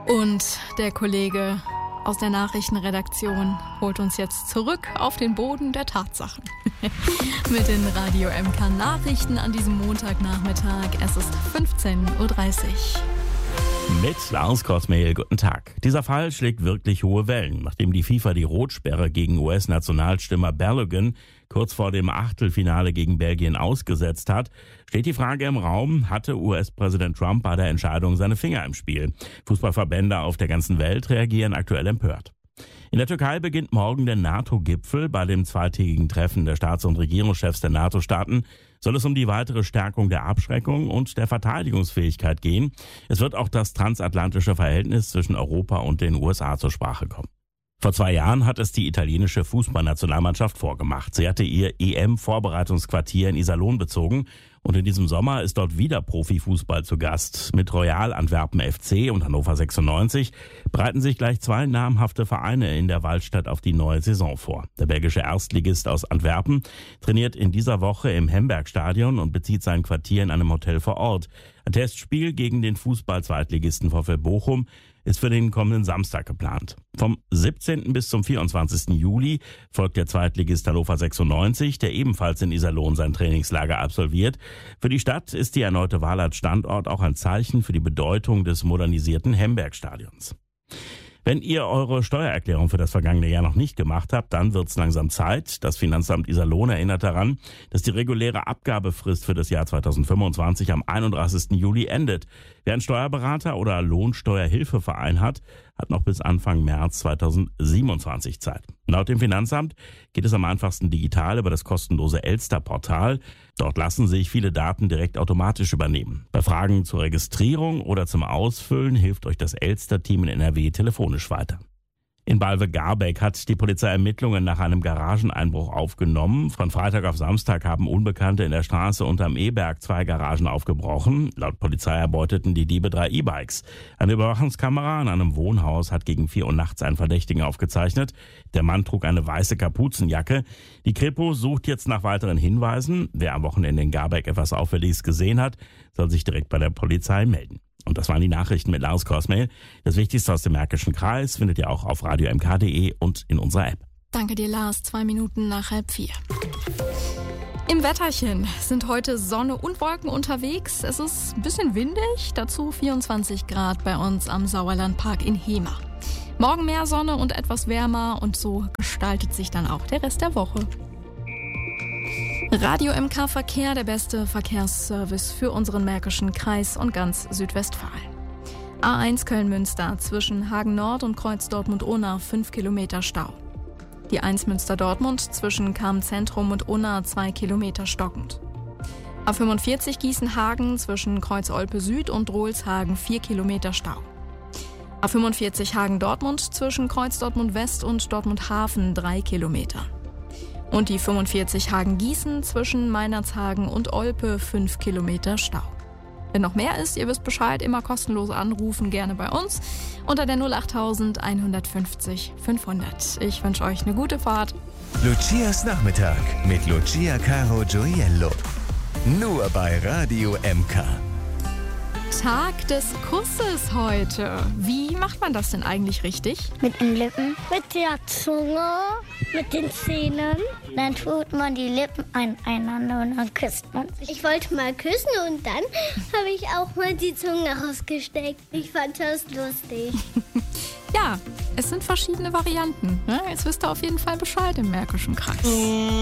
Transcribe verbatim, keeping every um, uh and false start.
Und der Kollege aus der Nachrichtenredaktion holt uns jetzt zurück auf den Boden der Tatsachen. Mit den Radio M K Nachrichten an diesem Montagnachmittag. Es ist fünfzehn Uhr dreißig. Mit Lars Kosmehl, guten Tag. Dieser Fall schlägt wirklich hohe Wellen. Nachdem die FIFA die Rotsperre gegen U S-Nationalstürmer Balogun kurz vor dem Achtelfinale gegen Belgien ausgesetzt hat, steht die Frage im Raum, hatte U S-Präsident Trump bei der Entscheidung seine Finger im Spiel? Fußballverbände auf der ganzen Welt reagieren aktuell empört. In der Türkei beginnt morgen der NATO-Gipfel. Bei dem zweitägigen Treffen der Staats- und Regierungschefs der NATO-Staaten soll es um die weitere Stärkung der Abschreckung und der Verteidigungsfähigkeit gehen. Es wird auch das transatlantische Verhältnis zwischen Europa und den U S A zur Sprache kommen. Vor zwei Jahren hat es die italienische Fußballnationalmannschaft vorgemacht. Sie hatte ihr E M-Vorbereitungsquartier in Iserlohn bezogen und in diesem Sommer ist dort wieder Profifußball zu Gast. Mit Royal Antwerpen F C und Hannover sechsundneunzig bereiten sich gleich zwei namhafte Vereine in der Waldstadt auf die neue Saison vor. Der belgische Erstligist aus Antwerpen trainiert in dieser Woche im Hembergstadion und bezieht sein Quartier in einem Hotel vor Ort. Ein Testspiel gegen den Fußball-Zweitligisten VfL Bochum ist für den kommenden Samstag geplant. Vom siebzehnten bis zum vierundzwanzigsten Juli folgt der Zweitligist Hannover sechsundneunzig, der ebenfalls in Iserlohn sein Trainingslager absolviert. Für die Stadt ist die erneute Wahl als Standort auch ein Zeichen für die Bedeutung des modernisierten Hembergstadions. Wenn ihr eure Steuererklärung für das vergangene Jahr noch nicht gemacht habt, dann wird's langsam Zeit. Das Finanzamt Iserlohn erinnert daran, dass die reguläre Abgabefrist für das Jahr zweitausendfünfundzwanzig am einunddreißigsten Juli endet. Wer einen Steuerberater oder Lohnsteuerhilfeverein hat, hat noch bis Anfang März zweitausendsiebenundzwanzig Zeit. Laut dem Finanzamt geht es am einfachsten digital über das kostenlose Elster-Portal. Dort lassen sich viele Daten direkt automatisch übernehmen. Bei Fragen zur Registrierung oder zum Ausfüllen hilft euch das Elster-Team in N R W telefonisch weiter. In Balve-Garbeck hat die Polizei Ermittlungen nach einem Garageneinbruch aufgenommen. Von Freitag auf Samstag haben Unbekannte in der Straße unterm E-Berg zwei Garagen aufgebrochen. Laut Polizei erbeuteten die Diebe drei E-Bikes. Eine Überwachungskamera an einem Wohnhaus hat gegen vier Uhr nachts einen Verdächtigen aufgezeichnet. Der Mann trug eine weiße Kapuzenjacke. Die Kripo sucht jetzt nach weiteren Hinweisen. Wer am Wochenende in Garbeck etwas Auffälliges gesehen hat, soll sich direkt bei der Polizei melden. Und das waren die Nachrichten mit Lars Kosmehl. Das Wichtigste aus dem Märkischen Kreis findet ihr auch auf radio m k punkt d e und in unserer App. Danke dir, Lars. Zwei Minuten nach halb vier. Im Wetterchen sind heute Sonne und Wolken unterwegs. Es ist ein bisschen windig, dazu vierundzwanzig Grad bei uns am Sauerlandpark in Hemer. Morgen mehr Sonne und etwas wärmer und so gestaltet sich dann auch der Rest der Woche. Radio M K Verkehr, der beste Verkehrsservice für unseren Märkischen Kreis und ganz Südwestfalen. A eins Köln-Münster zwischen Hagen Nord und Kreuz Dortmund-Unna fünf Kilometer Stau. Die eins Münster-Dortmund zwischen Cham-Zentrum und Unna zwei Kilometer stockend. A fünfundvierzig Gießen-Hagen zwischen Kreuz Olpe Süd und Rohlshagen vier Kilometer Stau. A fünfundvierzig Hagen-Dortmund zwischen Kreuz Dortmund West und Dortmund Hafen drei Kilometer. Und die fünfundvierzig Hagen-Gießen zwischen Meinerzhagen und Olpe fünf Kilometer Stau. Wenn noch mehr ist, ihr wisst Bescheid, immer kostenlos anrufen, gerne bei uns unter der null acht eins fünfzig fünfhundert. Ich wünsche euch eine gute Fahrt. Lucias Nachmittag mit Lucia Caro Gioiello. Nur bei Radio M K. Tag des Kusses heute. Wie macht man das denn eigentlich richtig? Mit den Lippen, mit der Zunge, mit den Zähnen. Dann tut man die Lippen aneinander und dann küsst man sich. Ich wollte mal küssen und dann habe ich auch mal die Zunge rausgesteckt. Ich fand das lustig. Ja, es sind verschiedene Varianten. Jetzt wisst ihr auf jeden Fall Bescheid im Märkischen Kreis.